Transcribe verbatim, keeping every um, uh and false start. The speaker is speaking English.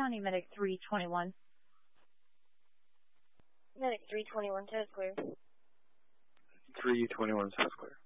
County Medic three twenty-one. Medic three twenty-one, Toad Square. three twenty-one, South Square.